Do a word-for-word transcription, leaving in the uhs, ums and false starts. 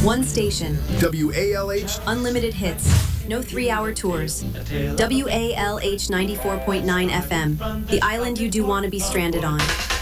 One station. W A L H. Unlimited hits. No three-hour tours. W A L H ninety-four point nine F M. The island you do want to be stranded on.